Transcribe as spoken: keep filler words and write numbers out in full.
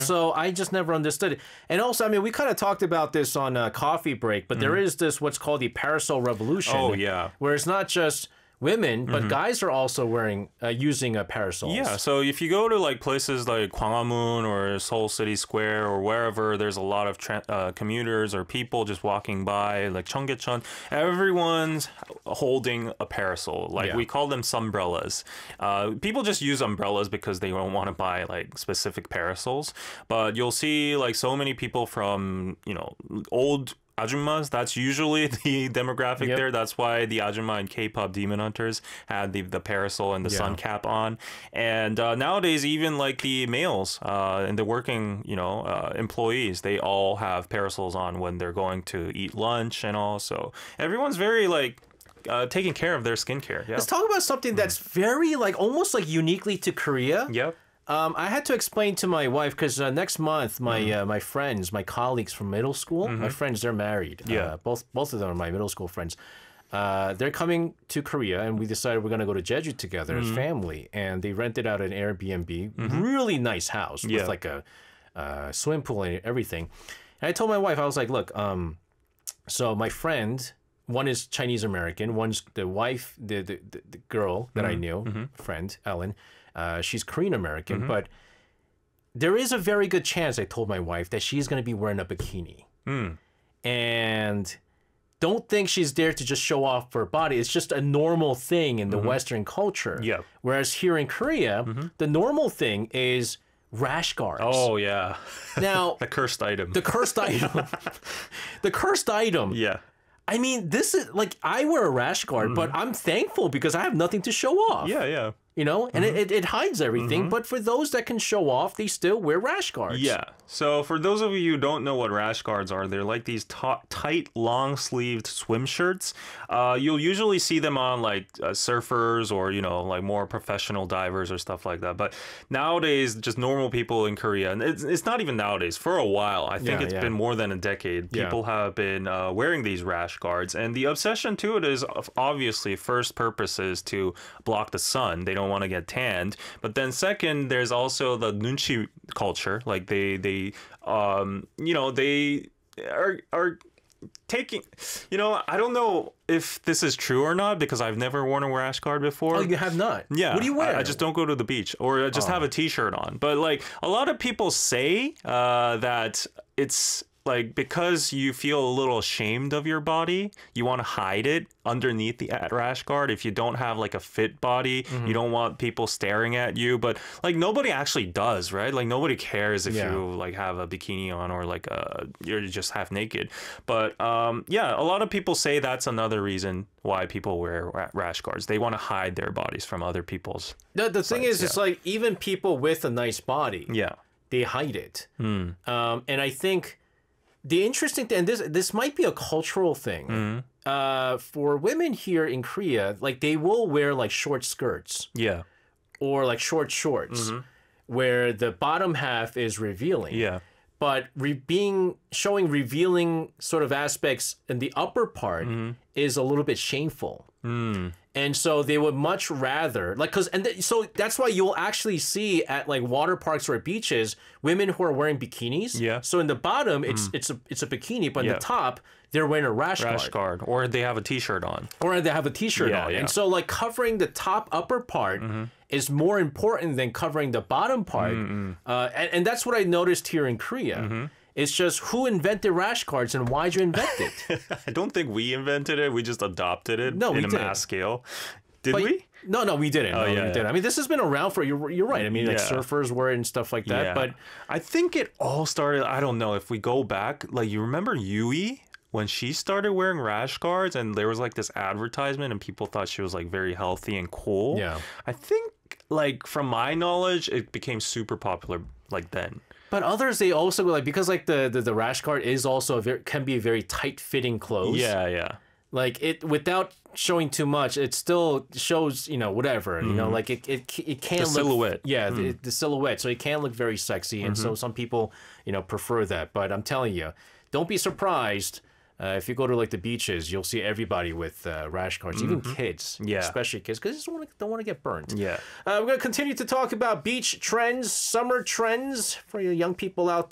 So I just never understood it. And also, I mean, we kind of talked about this on a coffee break, but mm. there is this what's called the parasol revolution. Oh, yeah. Where it's not just women, but mm-hmm. guys are also wearing, uh, using a parasol. Yeah, so if you go to like places like Gwanghwamun or Seoul City Square or wherever, there's a lot of tra- uh, commuters or people just walking by, like Cheonggyecheon, everyone's holding a parasol. Like yeah. we call them sunbrellas. Uh, people just use umbrellas because they don't want to buy like specific parasols. But you'll see like so many people from, you know, old Ajumas, that's usually the demographic yep. there. That's why the Ajumma and K-pop Demon Hunters had the, the parasol and the yeah. sun cap on. And uh, nowadays, even like the males uh, and the working, you know, uh, employees, they all have parasols on when they're going to eat lunch and all. So everyone's very like uh, taking care of their skincare. Yeah. Let's talk about something that's very like almost like uniquely to Korea. Yep. Um, I had to explain to my wife because uh, next month my mm. uh, my friends, my colleagues from middle school, mm-hmm. my friends, they're married. Yeah, uh, both both of them are my middle school friends. Uh, they're coming to Korea, and we decided we're gonna go to Jeju together mm-hmm. as family. And they rented out an Airbnb, mm-hmm. really nice house yeah. with like a uh, swimming pool and everything. And I told my wife, I was like, look, um, so my friend, one is Chinese American, one's the wife, the the, the, the girl that mm-hmm. I knew, mm-hmm. friend Ellen. Uh, she's Korean American, mm-hmm. but there is a very good chance, I told my wife, that she's going to be wearing a bikini. Mm. And don't think she's there to just show off her body. It's just a normal thing in the mm-hmm. Western culture. Yeah. Whereas here in Korea, mm-hmm. the normal thing is rash guards. Oh, yeah. Now, the cursed item. The cursed item. The cursed item. Yeah. I mean, this is like, I wear a rash guard, mm-hmm. but I'm thankful because I have nothing to show off. Yeah, yeah. You know, and mm-hmm. it, it hides everything. Mm-hmm. But for those that can show off, they still wear rash guards. Yeah. So for those of you who don't know what rash guards are, they're like these ta- tight, long-sleeved swim shirts. Uh, you'll usually see them on like uh, surfers or, you know, like more professional divers or stuff like that. But nowadays, just normal people in Korea, and it's, it's not even nowadays, for a while, I think yeah, it's yeah. been more than a decade, people yeah. have been uh, wearing these rash guards. And the obsession to it is obviously first purpose is to block the sun. They don't want to get tanned. But then second, there's also the nunchi culture. Like they, they, um, you know, they are, are taking, you know, I don't know if this is true or not because I've never worn a rash guard before. Oh, you have not? Yeah. What do you wear? I, I just don't go to the beach or I just oh. have a t-shirt on. But like a lot of people say uh, that it's like because you feel a little ashamed of your body, you want to hide it underneath the rash guard. If you don't have like a fit body, mm-hmm. you don't want people staring at you. But like nobody actually does, right? Like nobody cares if yeah. you like have a bikini on or like uh you're just half naked. But um yeah, a lot of people say that's another reason why people wear ra- rash guards. They want to hide their bodies from other people's. The, the thing sights, is, yeah. it's like even people with a nice body, yeah, they hide it. Mm. Um, and I think the interesting thing, and this this might be a cultural thing, mm-hmm. uh, for women here in Korea, like they will wear like short skirts, yeah, or like short shorts, mm-hmm. where the bottom half is revealing, yeah, but re- being showing revealing sort of aspects in the upper part mm-hmm. is a little bit shameful. Mm. And so they would much rather like because and th- so that's why you'll actually see at like water parks or beaches women who are wearing bikinis. Yeah. So in the bottom it's mm. it's a it's a bikini, but in yeah. the top they're wearing a rash, rash guard. guard, or they have a t-shirt on, or they have a t-shirt yeah, on. yeah. And so like covering the top upper part mm-hmm. is more important than covering the bottom part. Mm-hmm. Uh, and, and that's what I noticed here in Korea. Mm-hmm. It's just who invented rash guards and why'd you invent it? I don't think we invented it. We just adopted it no, in we a didn't. mass scale. Did but, we? No, no, we didn't. Oh, no, yeah, we didn't. yeah. I mean, this has been around for, you're, you're right. I mean, like yeah. surfers wear it and stuff like that. Yeah. But I think it all started, I don't know, if we go back, like you remember Yui? When she started wearing rash guards and there was like this advertisement and people thought she was like very healthy and cool. Yeah. I think like from my knowledge, it became super popular like then. But others, they also like, because like the, the, the rash guard is also a very, can be a very tight fitting clothes. Yeah, yeah. Like it, without showing too much, it still shows, you know, whatever, mm-hmm. you know, like it, it, it can the look, silhouette. Yeah, mm. the, the silhouette. So it can look very sexy. And mm-hmm. so some people, you know, prefer that. But I'm telling you, don't be surprised Uh, if you go to like the beaches, you'll see everybody with uh, rash guards, even kids, Yeah. especially kids, because they just wanna, don't want to get burnt. Yeah. Uh, we're going to continue to talk about beach trends, summer trends for you young people out there.